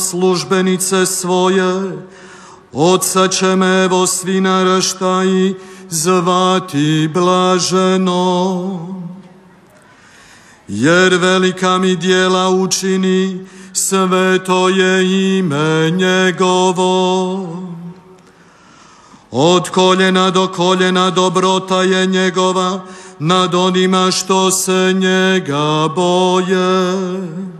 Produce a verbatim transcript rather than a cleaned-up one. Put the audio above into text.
službenice svoje, Otca ćeme evo svi naraštaji zvati blaženo. Jer velika mi djela učini, sveto je ime njegovo. Od koljena do koljena dobrota je njegova nad onima što se njega boje.